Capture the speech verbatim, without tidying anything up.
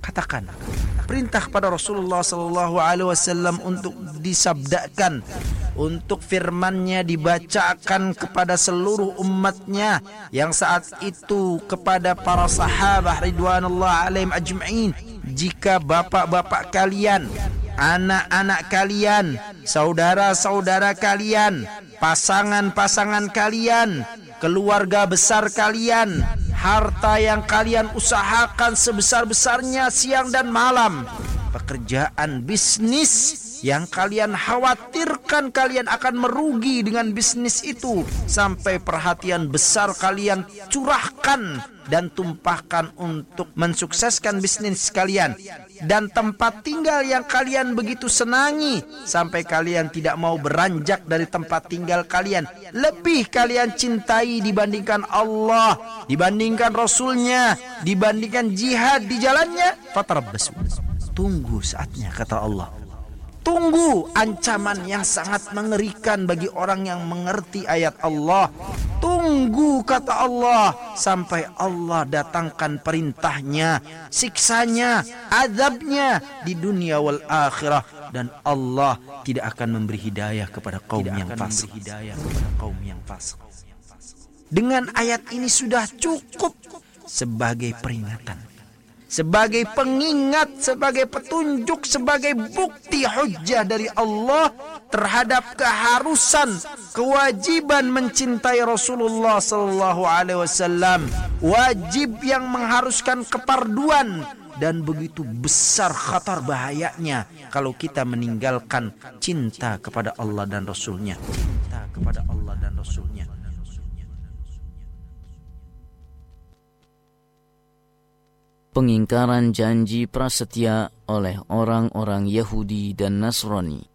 Katakan, perintah kepada Rasulullah sallallahu alaihi wasallam untuk disabdakan, untuk firman-Nya dibacakan kepada seluruh umatnya yang saat itu kepada para sahabat ridwanullah alaihim ajma'in. Jika bapak-bapak kalian, anak-anak kalian, saudara-saudara kalian, pasangan-pasangan kalian, keluarga besar kalian, harta yang kalian usahakan sebesar-besarnya siang dan malam, pekerjaan bisnis yang kalian khawatirkan kalian akan merugi dengan bisnis itu, sampai perhatian besar kalian curahkan dan tumpahkan untuk mensukseskan bisnis kalian, dan tempat tinggal yang kalian begitu senangi sampai kalian tidak mau beranjak dari tempat tinggal kalian, lebih kalian cintai dibandingkan Allah, dibandingkan Rasulnya, dibandingkan jihad di jalannya. Fatarabbasu, tunggu saatnya, kata Allah. Tunggu ancaman yang sangat mengerikan bagi orang yang mengerti ayat Allah. Tunggu, kata Allah, sampai Allah datangkan perintahnya, siksanya, azabnya di dunia wal akhirah. Dan Allah tidak akan memberi hidayah kepada kaum yang fasik. Dengan ayat ini sudah cukup sebagai peringatan, sebagai pengingat, sebagai petunjuk, sebagai bukti hujjah dari Allah terhadap keharusan, kewajiban mencintai Rasulullah sallallahu alaihi wasallam, wajib yang mengharuskan keparduan, dan begitu besar khatar bahayanya kalau kita meninggalkan cinta kepada Allah dan Rasulnya. Cinta kepada Allah dan Rasulnya. Pengingkaran janji prasetya oleh orang-orang Yahudi dan Nasrani.